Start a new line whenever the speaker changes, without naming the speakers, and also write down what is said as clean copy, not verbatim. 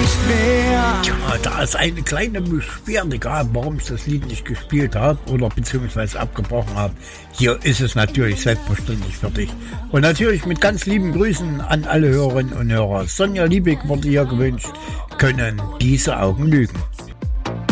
nicht mehr.
Ja, da es eine kleine Beschwerde gab, warum ich das Lied nicht gespielt habe oder beziehungsweise abgebrochen habe, hier ist es natürlich selbstverständlich für dich. Und natürlich mit ganz lieben Grüßen an alle Hörerinnen und Hörer. Sonja Liebig wurde hier gewünscht, können diese Augen lügen.